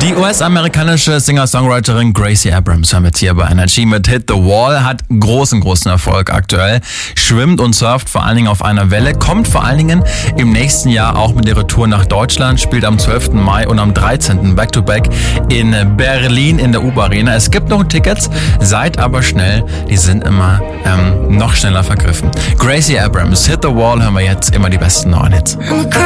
Die US-amerikanische Singer-Songwriterin Gracie Abrams hören wir hier bei Energy mit Hit the Wall, hat großen Erfolg aktuell, schwimmt und surft vor allen Dingen auf einer Welle, kommt vor allen Dingen im nächsten Jahr auch mit ihrer Tour nach Deutschland, spielt am 12. Mai und am 13. Back-to-Back in Berlin in der U-Arena. Es gibt noch Tickets, seid aber schnell, die sind immer noch schneller vergriffen. Gracie Abrams, Hit the Wall hören wir jetzt, immer die besten neuen Hits.